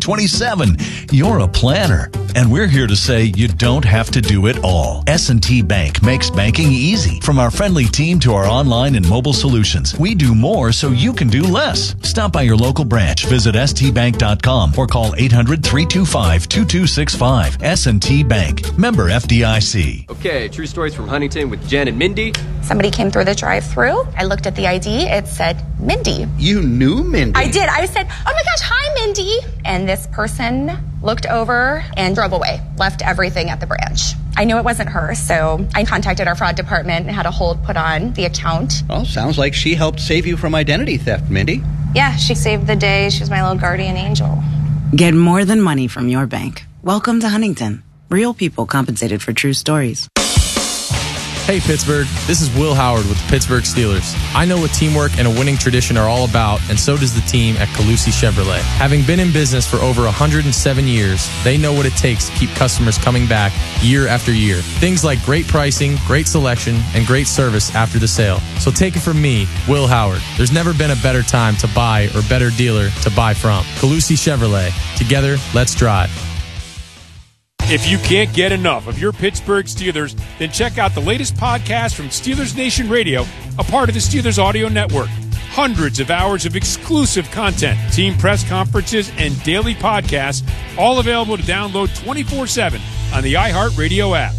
2027. You're a planner, and we're here to say you don't have to do it all. S&T Bank makes banking easy. From our friendly team to our online and mobile solutions, we do more so you can do less. Stop by your local branch, visit stbank.com, or call 800-325-2265. S&T Bank, member FDIC. Okay, true stories from Huntington with Jen and Mindy. Somebody came through the drive-thru. I looked at the ID. It said Mindy. You knew Mindy? I did. I said, oh my gosh, hi, Mindy. And this person looked over and drove away, left everything at the branch. I knew it wasn't her, so I contacted our fraud department and had a hold put on the account. Well, sounds like she helped save you from identity theft, Mindy. Yeah, she saved the day. She was my little guardian angel. Get more than money from your bank. Welcome to Huntington. Real people compensated for true stories. Hey Pittsburgh, this is Will Howard with the Pittsburgh Steelers. I know what teamwork and a winning tradition are all about, and so does the team at Calusi Chevrolet. Having been in business for over 107 years, they know what it takes to keep customers coming back year after year. Things like great pricing, great selection, and great service after the sale. So take it from me, Will Howard. There's never been a better time to buy or better dealer to buy from. Calusi Chevrolet. Together, let's drive. If you can't get enough of your Pittsburgh Steelers, then check out the latest podcast from Steelers Nation Radio, a part of the Steelers Audio Network. Hundreds of hours of exclusive content, team press conferences, and daily podcasts, all available to download 24/7 on the iHeartRadio app.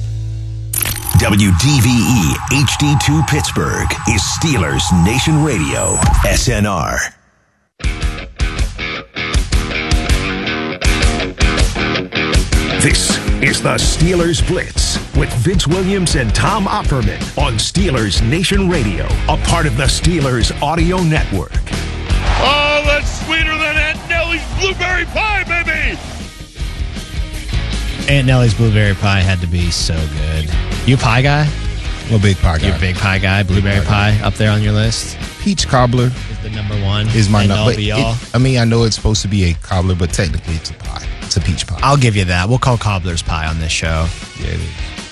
WDVE HD2 Pittsburgh is Steelers Nation Radio, SNR. This is the Steelers Blitz with Vince Williams and Tom Opperman on Steelers Nation Radio, a part of the Steelers Audio Network. Oh, that's sweeter than Aunt Nellie's blueberry pie, baby! Aunt Nellie's blueberry pie had to be so good. You a pie guy? I'm a big pie guy. You're a big pie guy. Blueberry pie up there on your list? Peach cobbler is the number one. Is my number. I mean, I know it's supposed to be a cobbler, but technically it's a pie. It's a peach pie. I'll give you that. We'll call cobbler's pie on this show. Yeah, it is.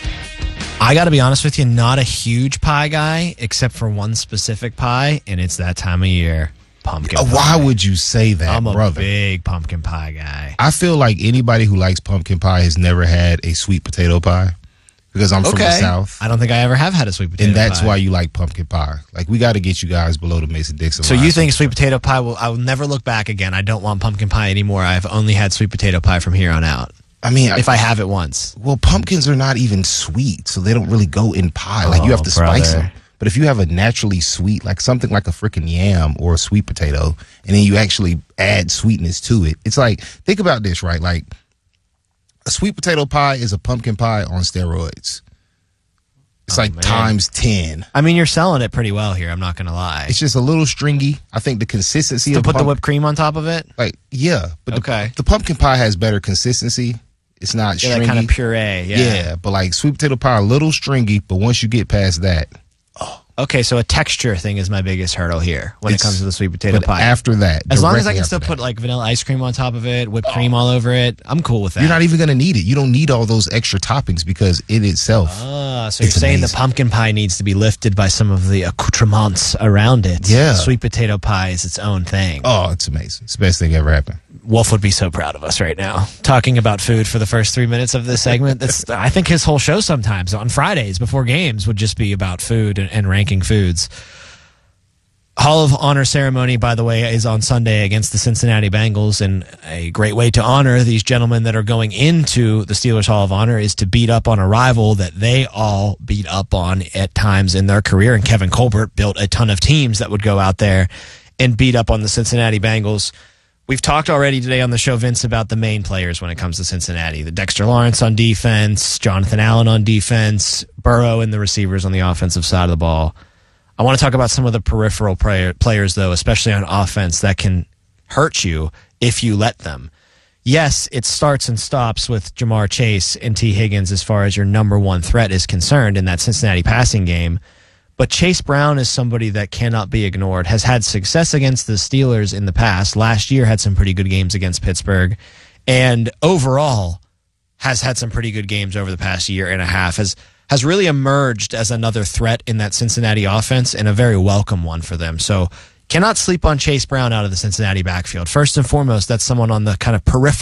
I got to be honest with you, not a huge pie guy, except for one specific pie, and it's that time of year. Pumpkin pie. Why would you say that, I'm a brother? big pumpkin pie guy. I feel like anybody who likes pumpkin pie has never had a sweet potato pie. Because I'm from the South. I don't think I ever have had a sweet potato pie. And that's why you like pumpkin pie. Like, we got to get you guys below the Mason-Dixon So line. you think sweet potato pie I will never look back again. I don't want pumpkin pie anymore. I've only had sweet potato pie from here on out. I mean, if I have it once. Well, pumpkins are not even sweet, so they don't really go in pie. Like, you have to spice them. But if you have a naturally sweet, like something like a freaking yam or a sweet potato, and then you actually add sweetness to it, it's like, think about this, right? Like, a sweet potato pie is a pumpkin pie on steroids. It's times 10. I mean, you're selling it pretty well here. I'm not going to lie. It's just a little stringy. I think the consistency of put the whipped cream on top of it? Like, yeah. But okay. The pumpkin pie has better consistency. It's not stringy. That kind of puree, Yeah, but like sweet potato pie, a little stringy, but once you get past that. Okay, so a texture thing is my biggest hurdle here when it comes to the sweet potato pie. After that, as long as I can still put like vanilla ice cream on top of it, whipped cream all over it, I'm cool with that. You're not even going to need it. You don't need all those extra toppings because it itself. So you're saying the pumpkin pie needs to be lifted by some of the accoutrements around it. Yeah. Sweet potato pie is its own thing. Oh, it's amazing. It's the best thing ever happened. Wolf would be so proud of us right now. Talking about food for the first 3 minutes of this segment. I think his whole show sometimes on Fridays before games would just be about food and ranking foods. Hall of Honor ceremony, by the way, is on Sunday against the Cincinnati Bengals, and a great way to honor these gentlemen that are going into the Steelers Hall of Honor is to beat up on a rival that they all beat up on at times in their career. And Kevin Colbert built a ton of teams that would go out there and beat up on the Cincinnati Bengals. We've talked already today on the show, Vince, about the main players when it comes to Cincinnati. The Dexter Lawrence on defense, Jonathan Allen on defense, Burrow and the receivers on the offensive side of the ball. I want to talk about some of the peripheral players, though, especially on offense, that can hurt you if you let them. Yes, it starts and stops with Jamar Chase and T. Higgins as far as your number one threat is concerned in that Cincinnati passing game. But Chase Brown is somebody that cannot be ignored, has had success against the Steelers in the past. Last year had some pretty good games against Pittsburgh. And overall has had some pretty good games over the past year and a half. Has really emerged as another threat in that Cincinnati offense and a very welcome one for them. So cannot sleep on Chase Brown out of the Cincinnati backfield. First and foremost, that's someone on the kind of peripheral